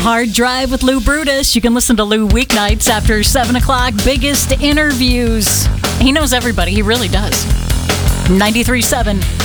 Hard Drive with Lou Brutus. You can listen to Lou weeknights after 7 o'clock. Biggest interviews. He knows everybody. He really does. 93.7